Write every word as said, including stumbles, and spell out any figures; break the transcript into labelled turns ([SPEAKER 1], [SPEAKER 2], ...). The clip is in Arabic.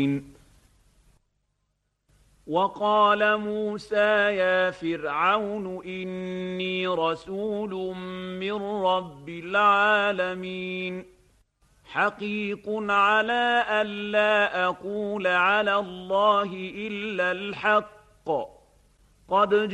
[SPEAKER 1] وقال موسى يا فرعون إني رسول من رب العالمين حقيق على ألا أقول على الله إلا الحق قد